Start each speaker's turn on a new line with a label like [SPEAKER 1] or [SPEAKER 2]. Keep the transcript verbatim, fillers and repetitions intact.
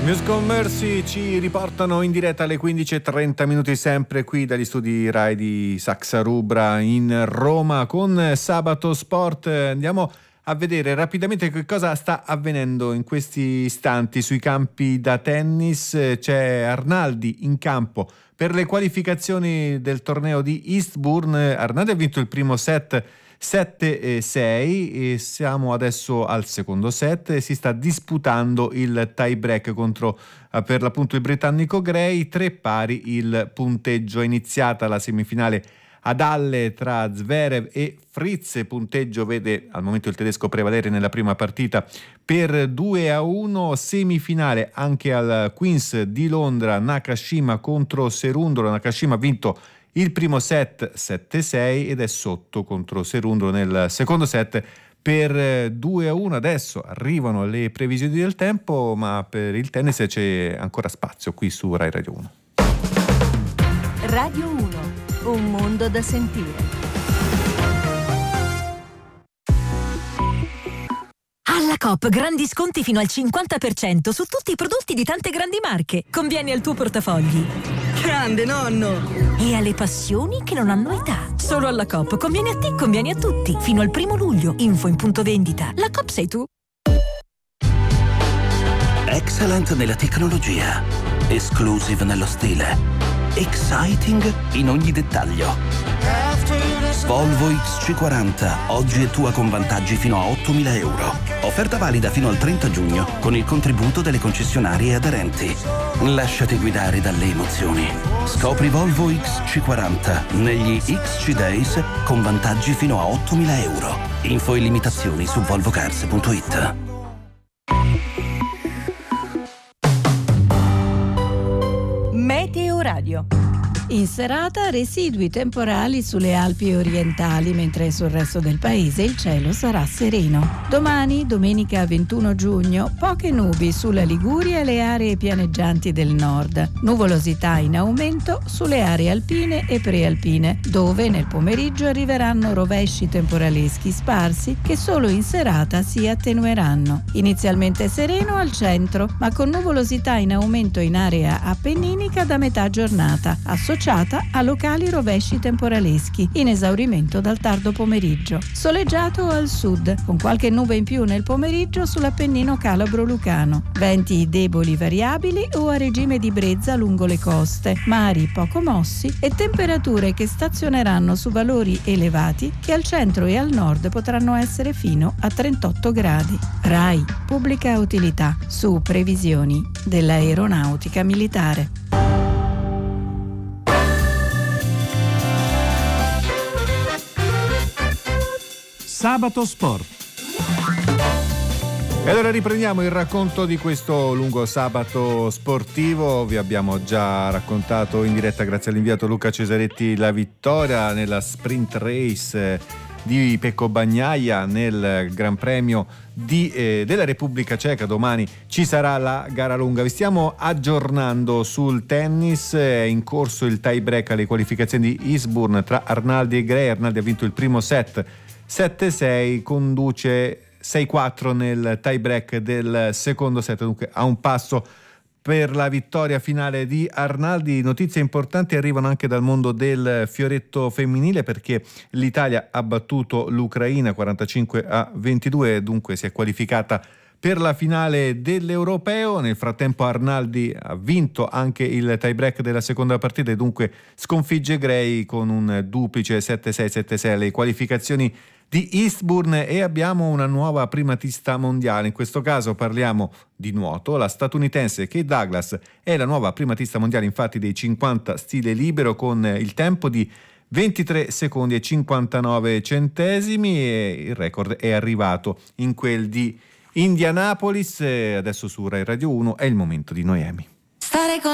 [SPEAKER 1] Musical Mercy ci riportano in diretta alle quindici e trenta minuti, sempre qui dagli studi Rai di Saxa Rubra in Roma con Sabato Sport. Andiamo a vedere rapidamente che cosa sta avvenendo in questi istanti sui campi da tennis. C'è Arnaldi in campo per le qualificazioni del torneo di Eastbourne. Arnaldi ha vinto il primo set sette sei e siamo adesso al secondo set e si sta disputando il tie break contro eh, per l'appunto il britannico Gray. Tre pari il punteggio. È iniziata la semifinale ad Halle tra Zverev e Fritz. Punteggio vede al momento il tedesco prevalere nella prima partita per due a uno. Semifinale anche al Queens di Londra, Nakashima contro Cerundolo. Nakashima ha vinto il primo set sette sei ed è sotto contro Cerundolo nel secondo set per due a uno. Adesso arrivano le previsioni del tempo, ma per il tennis c'è ancora spazio qui su Rai Radio uno.
[SPEAKER 2] Radio uno, un mondo da sentire. Alla Coop grandi sconti fino al cinquanta per cento su tutti i prodotti di tante grandi marche. Convieni al tuo portafogli.
[SPEAKER 3] Grande nonno!
[SPEAKER 2] E alle passioni che non hanno età. Solo alla Coop conviene a te, conviene a tutti. Fino al primo luglio. Info in punto vendita. La Coop sei tu.
[SPEAKER 4] Excellent nella tecnologia. Exclusive nello stile. Exciting in ogni dettaglio. Volvo X C quaranta, oggi è tua con vantaggi fino a ottomila euro. Offerta valida fino al trenta giugno con il contributo delle concessionarie aderenti. Lasciati guidare dalle emozioni. Scopri Volvo X C quaranta negli X C Days con vantaggi fino a ottomila euro. Info e limitazioni su volvocars punto it.
[SPEAKER 2] Meteo Radio.
[SPEAKER 5] In serata residui temporali sulle Alpi orientali, mentre sul resto del paese il cielo sarà sereno. Domani, domenica ventuno giugno, poche nubi sulla Liguria e le aree pianeggianti del nord. Nuvolosità in aumento sulle aree alpine e prealpine, dove nel pomeriggio arriveranno rovesci temporaleschi sparsi che solo in serata si attenueranno. Inizialmente sereno al centro, ma con nuvolosità in aumento in area appenninica da metà giornata, associata a locali rovesci temporaleschi, in esaurimento dal tardo pomeriggio. Soleggiato al sud, con qualche nube in più nel pomeriggio sull'Appennino calabro-lucano. Venti deboli variabili o a regime di brezza lungo le coste, mari poco mossi e temperature che stazioneranno su valori elevati che al centro e al nord potranno essere fino a trentotto gradi. RAI, pubblica utilità, su previsioni dell'aeronautica militare.
[SPEAKER 6] Sabato Sport.
[SPEAKER 1] E allora riprendiamo il racconto di questo lungo sabato sportivo. Vi abbiamo già raccontato in diretta, grazie all'inviato Luca Cesaretti, la vittoria nella sprint race di Pecco Bagnaia nel Gran Premio di, eh, della Repubblica Ceca. Domani ci sarà la gara lunga. Vi stiamo aggiornando sul tennis. È in corso il tie break alle qualificazioni di Eastbourne tra Arnaldi e Gray. Arnaldi ha vinto il primo set sette sei, conduce sei quattro nel tie break del secondo set, dunque a un passo per la vittoria finale di Arnaldi. Notizie importanti arrivano anche dal mondo del fioretto femminile, perché l'Italia ha battuto l'Ucraina quarantacinque a ventidue, dunque si è qualificata per la finale dell'Europeo. Nel frattempo Arnaldi ha vinto anche il tie break della seconda partita e dunque sconfigge Gray con un duplice sette sei sette sei alle qualificazioni di Eastbourne. E abbiamo una nuova primatista mondiale. In questo caso parliamo di nuoto. La statunitense Kate Douglas è la nuova primatista mondiale, infatti, dei cinquanta stile libero, con il tempo di ventitré secondi e cinquantanove centesimi, e il record è arrivato in quel di Indianapolis. Adesso su Rai Radio uno è il momento di Noemi.
[SPEAKER 7] Stare con